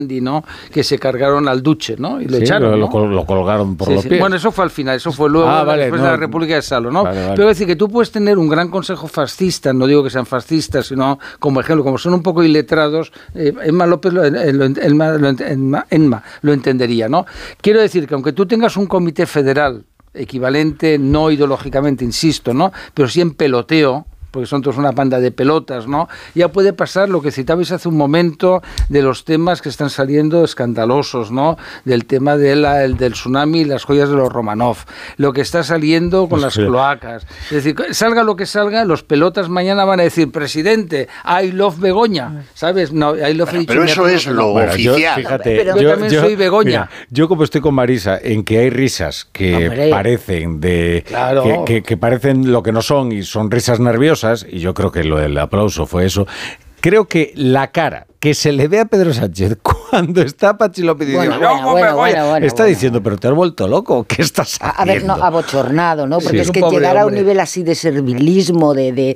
¿no? Que se cargaron al duce, ¿no? Y lo echaron, ¿no? Lo colgaron por los pies. Bueno, eso fue al final, eso fue luego después de la República de Salo, ¿no? Vale. Pero es decir, que tú puedes tener un gran consejo fascista, no digo que sean fascistas, sino como ejemplo, como son un poco iletrados, Emma López lo entendería, ¿no? Quiero decir que aunque tú tengas un comité federal equivalente, no ideológicamente, insisto, ¿no? Pero sí en peloteo, porque son todos una banda de pelotas, ¿no? Ya puede pasar lo que citabais hace un momento de los temas que están saliendo escandalosos, ¿no? Del tema del tsunami y las joyas de los Romanov, lo que está saliendo con las cloacas. Es decir, salga lo que salga, los pelotas mañana van a decir, presidente, I love Begoña, ¿sabes? No, I love pero eso es lo oficial. Yo también soy Begoña. Mira, yo como estoy con Marisa, en que hay risas que parecen que parecen lo que no son y son risas nerviosas, y yo creo que lo del aplauso fue eso. Creo que la cara que se le ve a Pedro Sánchez cuando está Pachi López diciendo, está diciendo, pero te has vuelto loco, ¿qué estás haciendo? A ver, no, abochornado, ¿no? Porque es que llegar a un nivel así de servilismo, de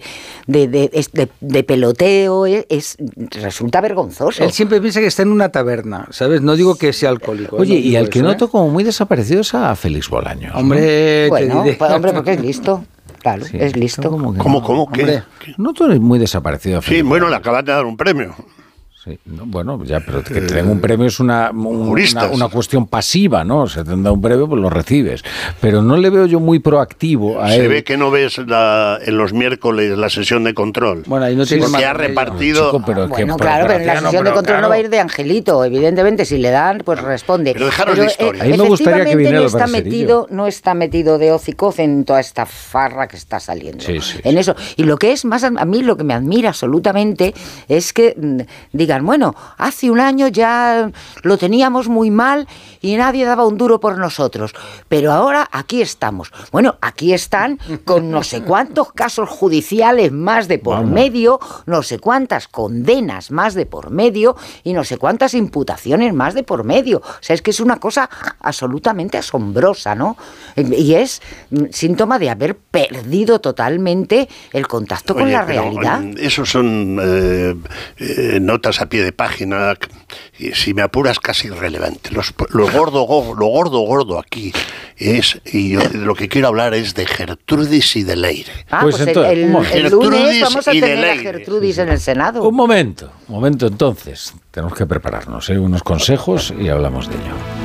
peloteo, resulta vergonzoso. Él siempre piensa que está en una taberna, ¿sabes? No digo que sea alcohólico. Oye, y al que noto como muy desaparecido es a Félix Bolaños, ¿no? Hombre, hombre, porque es listo. Claro, sí, es listo. ¿Cómo? ¿Qué? No, tú eres muy desaparecido. Sí, bueno, le acaban de dar un premio. Sí, no, bueno, ya, pero que te den un premio es una cuestión pasiva, ¿no? O sea, te dan un premio, pues lo recibes. Pero no le veo yo muy proactivo a él. Se ve que no ves en los miércoles la sesión de control. Bueno, ahí no tiene porque ha repartido... Chico, pero claro, pero en la sesión de control no va a ir de Angelito. Evidentemente, si le dan, pues responde. Pero dejaros de historia. Ahí me gustaría que viniera no está metido de hocicoz en toda esta farra que está saliendo. Sí. En eso. Y lo que es más, a mí lo que me admira absolutamente es que digan, bueno, hace un año ya lo teníamos muy mal y nadie daba un duro por nosotros, pero ahora aquí estamos. Bueno, aquí están con no sé cuántos casos judiciales más de por medio, no sé cuántas condenas más de por medio y no sé cuántas imputaciones más de por medio. O sea, es que es una cosa absolutamente asombrosa, ¿no? Y es síntoma de haber perdido totalmente el contacto con la realidad. Esos son notas a pie de página, y si me apuras, casi irrelevante. Lo gordo aquí es, y yo lo que quiero hablar es de Gertrudis y de Leire. Pues entonces, el lunes vamos a tener a Gertrudis en el Senado. Un momento entonces. Tenemos que prepararnos, unos consejos y hablamos de ello.